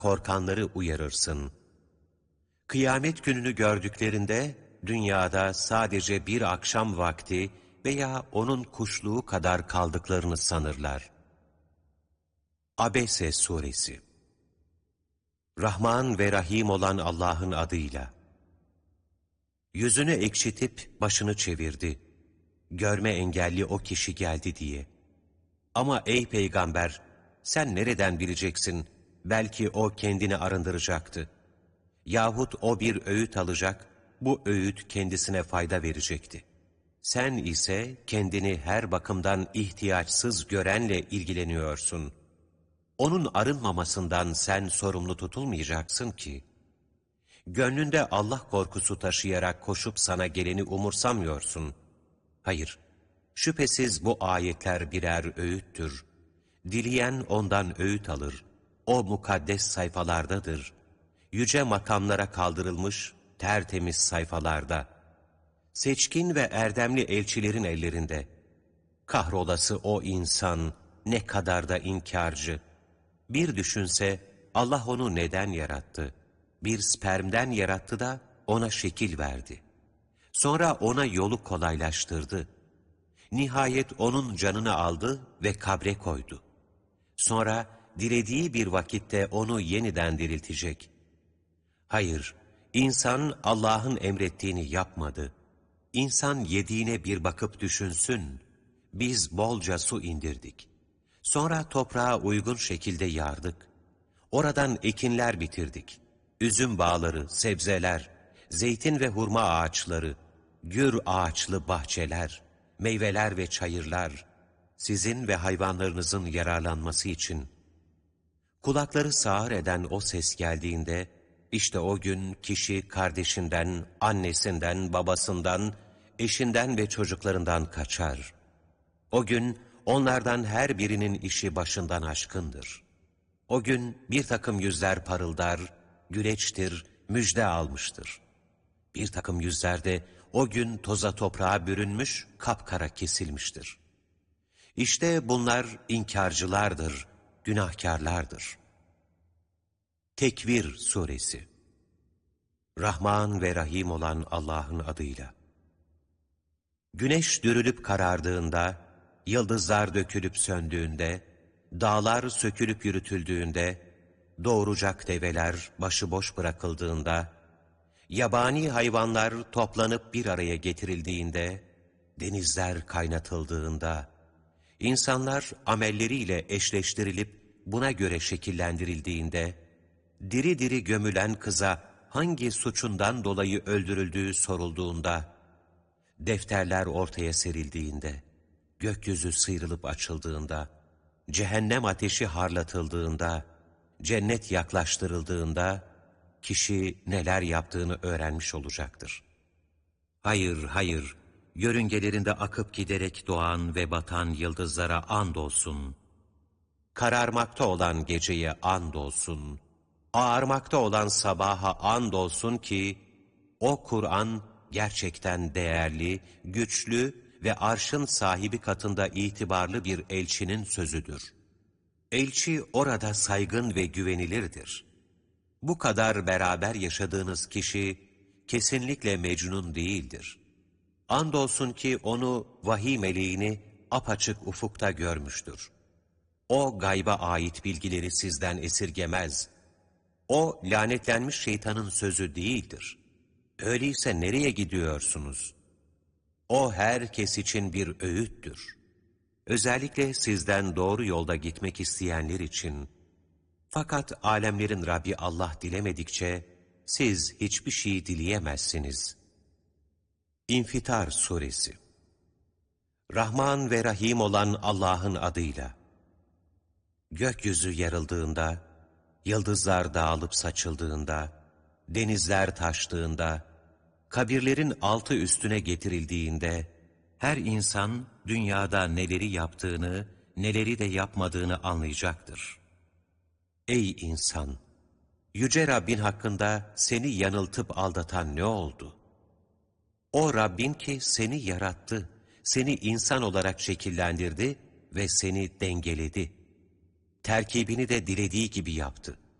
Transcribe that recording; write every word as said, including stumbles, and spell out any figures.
korkanları uyarırsın. Kıyamet gününü gördüklerinde, dünyada sadece bir akşam vakti veya onun kuşluğu kadar kaldıklarını sanırlar. Abese Suresi. Rahman ve Rahim olan Allah'ın adıyla. Yüzünü ekşitip başını çevirdi. Görme engelli o kişi geldi diye. Ama ey peygamber, sen nereden bileceksin? Belki o kendini arındıracaktı. Yahut o bir öğüt alacak, bu öğüt kendisine fayda verecekti. Sen ise kendini her bakımdan ihtiyaçsız görenle ilgileniyorsun. Onun arınmamasından sen sorumlu tutulmayacaksın ki. Gönlünde Allah korkusu taşıyarak koşup sana geleni umursamıyorsun. Hayır, şüphesiz bu ayetler birer öğüttür. Dileyen ondan öğüt alır. O mukaddes sayfalardadır. Yüce makamlara kaldırılmış tertemiz sayfalarda. Seçkin ve erdemli elçilerin ellerinde. Kahrolası o insan, ne kadar da inkarcı. Bir düşünse Allah onu neden yarattı? Bir spermden yarattı da ona şekil verdi. Sonra ona yolu kolaylaştırdı. Nihayet onun canını aldı ve kabre koydu. Sonra dilediği bir vakitte onu yeniden diriltecek. Hayır, insan Allah'ın emrettiğini yapmadı. İnsan yediğine bir bakıp düşünsün. Biz bolca su indirdik. Sonra toprağa uygun şekilde yardık. Oradan ekinler bitirdik. Üzüm bağları, sebzeler, zeytin ve hurma ağaçları, gür ağaçlı bahçeler, meyveler ve çayırlar, sizin ve hayvanlarınızın yararlanması için. Kulakları sağır eden o ses geldiğinde, işte o gün kişi kardeşinden, annesinden, babasından, eşinden ve çocuklarından kaçar. O gün onlardan her birinin işi başından aşkındır. O gün bir takım yüzler parıldar, güleçtir, müjde almıştır. Bir takım yüzlerde o gün toza toprağa bürünmüş, kapkara kesilmiştir. İşte bunlar inkarcılardır, günahkarlardır. Tekvir Suresi. Rahman ve Rahim olan Allah'ın adıyla. Güneş dürülüp karardığında, yıldızlar dökülüp söndüğünde, dağlar sökülüp yürütüldüğünde, doğuracak develer başıboş bırakıldığında, yabani hayvanlar toplanıp bir araya getirildiğinde, denizler kaynatıldığında, insanlar amelleriyle eşleştirilip buna göre şekillendirildiğinde, diri diri gömülen kıza hangi suçundan dolayı öldürüldüğü sorulduğunda, defterler ortaya serildiğinde, gökyüzü sıyrılıp açıldığında, cehennem ateşi harlatıldığında, cennet yaklaştırıldığında, kişi neler yaptığını öğrenmiş olacaktır. Hayır, hayır, yörüngelerinde akıp giderek doğan ve batan yıldızlara andolsun. Kararmakta olan geceye andolsun. Ağarmakta olan sabaha andolsun ki, o Kur'an gerçekten değerli, güçlü ve arşın sahibi katında itibarlı bir elçinin sözüdür. Elçi orada saygın ve güvenilirdir. Bu kadar beraber yaşadığınız kişi kesinlikle Mecnun değildir. Andolsun ki onu vahiy meleğini apaçık ufukta görmüştür. O gayba ait bilgileri sizden esirgemez. O lanetlenmiş şeytanın sözü değildir. Öyleyse nereye gidiyorsunuz? O herkes için bir öğüttür. Özellikle sizden doğru yolda gitmek isteyenler için. Fakat alemlerin Rabbi Allah dilemedikçe siz hiçbir şey dileyemezsiniz. İnfitar Suresi. Rahman ve Rahim olan Allah'ın adıyla. Gökyüzü yarıldığında, yıldızlar dağılıp saçıldığında, denizler taştığında, kabirlerin altı üstüne getirildiğinde, her insan dünyada neleri yaptığını, neleri de yapmadığını anlayacaktır. Ey insan! Yüce Rabbin hakkında seni yanıltıp aldatan ne oldu? O Rabbin ki seni yarattı, seni insan olarak şekillendirdi ve seni dengeledi. Terkibini de dilediği gibi yaptı.